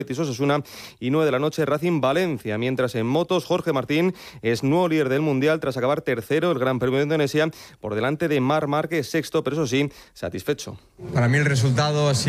Osasuna y 9 de la noche Racing Valencia, mientras en motos Jorge Martín es nuevo líder del Mundial tras acabar tercero el Gran Premio de Indonesia por delante de Marc Márquez sexto, pero eso sí, satisfecho. Para mí el resultado ha sido